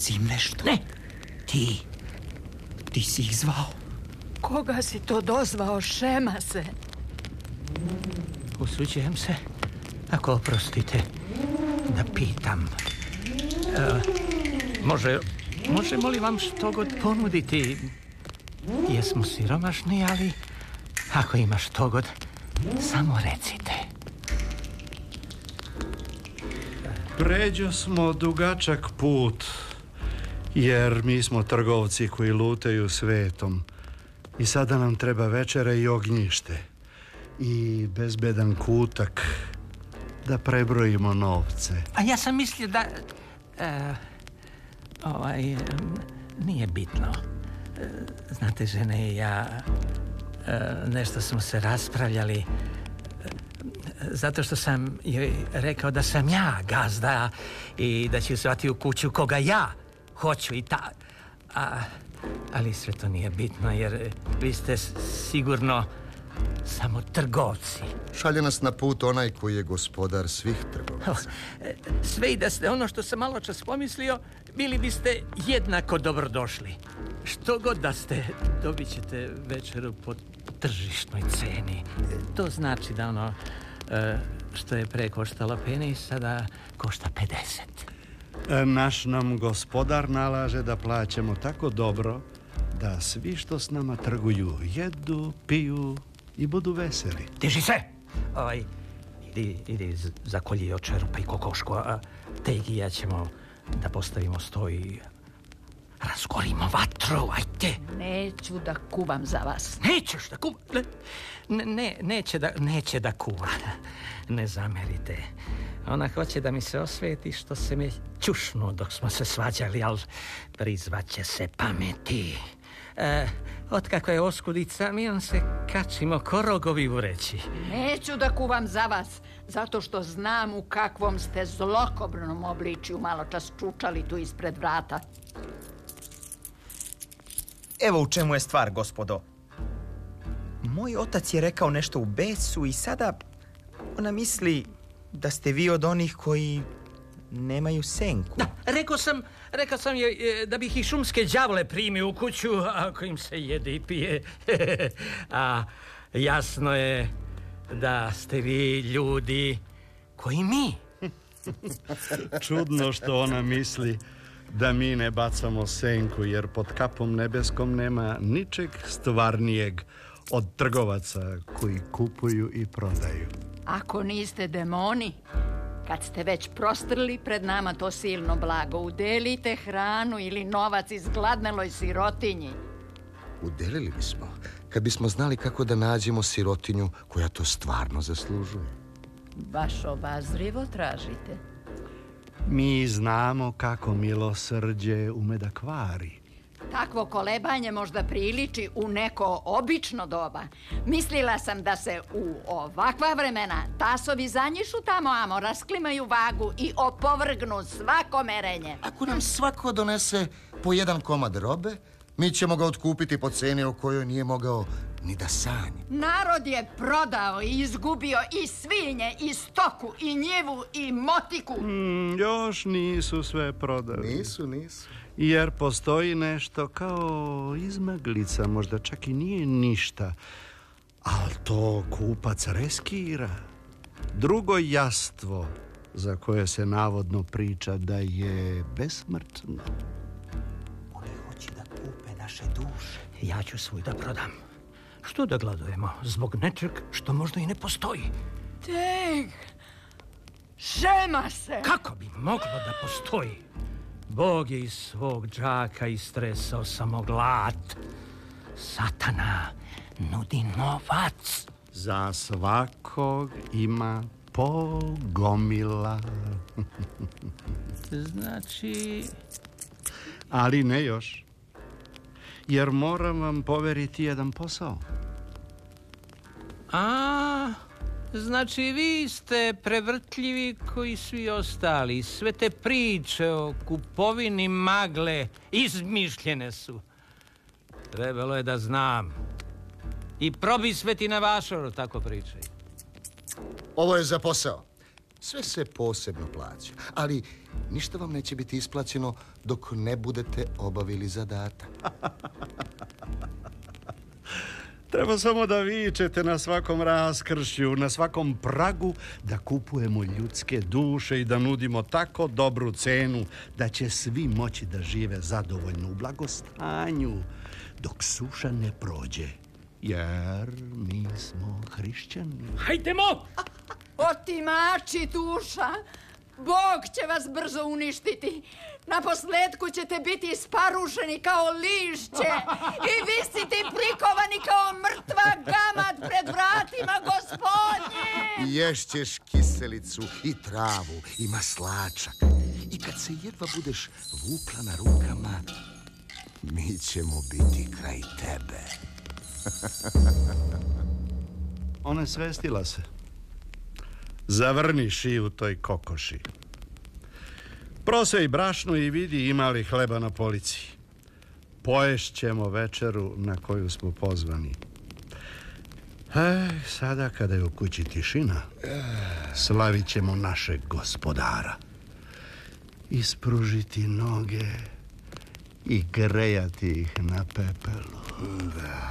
reci im nešto. Ne! Ti si ih zvao. Koga si to dozvao, Šemase? Usuđujem se, ako oprostite, da pitam. Može li vam što god ponuditi? Jesmo siromašni, ali ako ima što god, samo recite. Pređo smo dugačak put, jer mi smo trgovci koji lutaju svetom. I sada nam treba večera i ognjište. I bezbedan kutak da prebrojimo novce. A ja sam mislio da... nije bitno. Znate, žene i ja... nešto smo se raspravljali... zato što sam joj rekao da sam ja gazda i da ću zvati u kuću koga ja hoću i ta... ali sve to nije bitno, jer vi ste sigurno samo trgovci. Šalje nas na put onaj koji je gospodar svih trgovaca. Sve i da ste ono što sam malo čas pomislio, bili biste jednako dobrodošli. Što god da ste, dobit ćete večeru po tržišnoj ceni. To znači da ono što je pre koštalo peni, sada košta 50. Naš nam gospodar nalaže da plaćamo tako dobro da svi što s nama trguju jedu, piju i budu veseli. Diži se! Idi zakolji očerupa i kokošku, a te i ja ćemo da postavimo sto i razgorimo vatru, ajde! Neću da kuvam za vas. Nećeš da kuva? Neće da kuva. Ne zamerite. Ona hoće da mi se osveti što se mi čušnu dok smo se svađali, ali prizvaće se pameti. Otkako je oskudica, mi on se kačimo ko rogovi u reći. Neću da kuvam za vas, zato što znam u kakvom ste zlokobrnom obličju malo čas čučali tu ispred vrata. Evo u čemu je stvar, gospodo. Moj otac je rekao nešto u besu i sada ona misli da ste vi od onih koji nemaju senku. Da, rekao sam joj da bih i šumske đavole primio u kuću ako im se jede i pije. A jasno je da ste vi ljudi koji mi. Čudno što ona misli da mi ne bacamo senku, jer pod kapom nebeskom nema ničeg stvarnijeg od trgovaca koji kupuju i prodaju. Ako niste demoni, kad ste već prostrli pred nama to silno blago, udelite hranu ili novac izgladneloj sirotinji. Udelili bismo, kad bismo znali kako da nađemo sirotinju koja to stvarno zaslužuje. Baš obazrivo tražite. Mi znamo kako milosrđe ume da kvari. Takvo kolebanje možda priliči u neko obično doba. Mislila sam da se u ovakva vremena tasovi zanjišu tamo, rasklimaju vagu i opovrgnu svako merenje. Ako nam svako donese po jedan komad robe, mi ćemo ga otkupiti po ceni o kojoj nije mogao ni da sanja. Narod je prodao i izgubio i svinje, i stoku, i njivu, i motiku. Još nisu sve prodali. Nisu. Jer postoji nešto kao izmaglica, možda čak i nije ništa, ali to kupac reskira. Drugo jastvo za koje se navodno priča da je besmrtno. Oni hoće da kupe naše duše. Ja ću svoj da prodam. Što da gladujemo zbog nečeg što možda i ne postoji? Teg! Šemase! Kako bi moglo da postoji? Bog je iz svog džaka istresao samo glad. Satana nudi novac. Za svakog ima po gomila. Znači... Ali ne još. Jer moram vam poveriti jedan posao. Znači vi ste prevrtljivi koji svi ostali. Sve te priče o kupovini magle izmišljene su. Trebalo je da znam. I probi sveti na vašoru, tako pričaj. Ovo je za posao. Sve se posebno plaća, ali ništa vam neće biti isplaćeno dok ne budete obavili zadatak. Treba samo da vičete na svakom raskršću, na svakom pragu, da kupujemo ljudske duše i da nudimo tako dobru cenu da će svi moći da žive zadovoljno u blagostanju dok suša ne prođe. Jer mi smo hrišćani. Hajdemo! Otimači duša, Bog će vas brzo uništiti. Naposletku ćete biti sparušeni kao lišće i visiti prikovani kao mrtva gamad pred vratima Gospodnje. Ješćeš kiselicu i travu i maslačak. I kad se jedva budeš vukla na rukama, mi ćemo biti kraj tebe. Ona svestila se. Zavrni šiju toj kokoši. Prosej brašno i vidi ima li hleba na polici. Poješćemo večeru na koju smo pozvani. Sada kada je u kući tišina, slavit ćemo našeg Gospodara. Ispružiti noge i grejati ih na pepelu. Da.